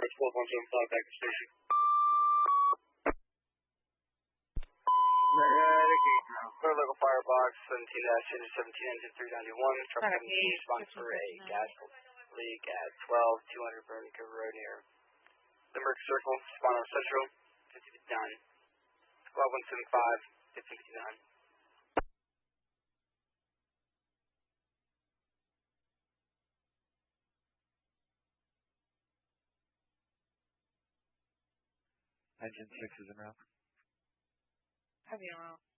175 back to station. Clear local firebox, 17-17 engine 391, truck 17, respond for a gas leak at 12, 200 Vernon Cove Road near Limerick Circle, spawn on Central, 5059. 175, 5059. Engine 6 is en route. Heavy en route.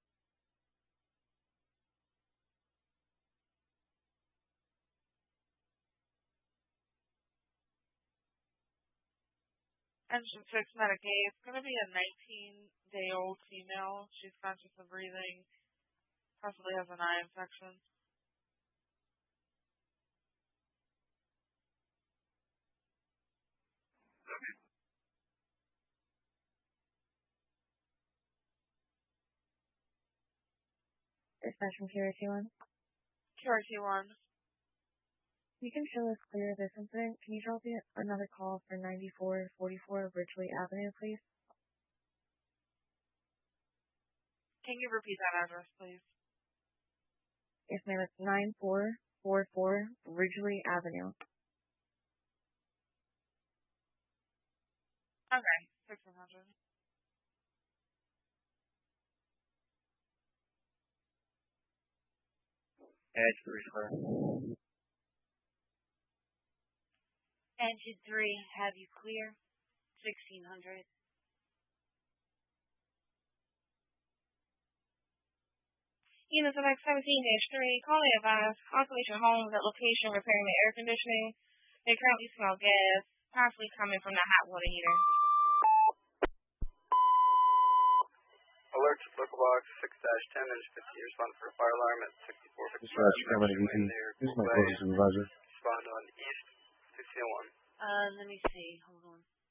Engine 6 Medicaid. It's going to be a 19-day-old female. She's conscious of breathing. Possibly has an eye infection. Dispatch from QRT1. QRT1. You can show us clear of this incident. Can you drop another call for 9444 Ridgely Avenue, please? Can you repeat that address, please? Yes, ma'am. It's 9444 Ridgely Avenue. Okay. 1600. Edge 3 clear. Engine 3, have you clear? 1600. Units of X17-3, calling advice, Constellation Homes at location repairing the air conditioning. They currently smell gas, possibly coming from the hot water heater. Alert to local box 6-10, engine 50, respond for a fire alarm at 6455. Dispatch, Cameron EVP. This is my closest supervisor. Respond on east, 1601. Let me see, hold on.